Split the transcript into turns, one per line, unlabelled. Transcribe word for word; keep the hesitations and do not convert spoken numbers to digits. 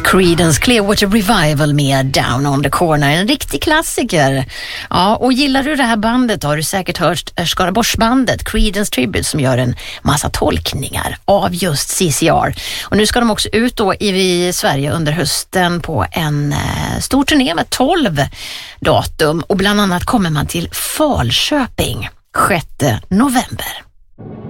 Creedence Clearwater Revival med Down on the Corner, en riktig klassiker. Ja, och gillar du det här bandet har du säkert hört Skaraborgsbandet Creedence Tribute som gör en massa tolkningar av just C C R. Och nu ska de också ut då i Sverige under hösten på en eh, stor turné med tolv datum och bland annat kommer man till Falköping sjätte november.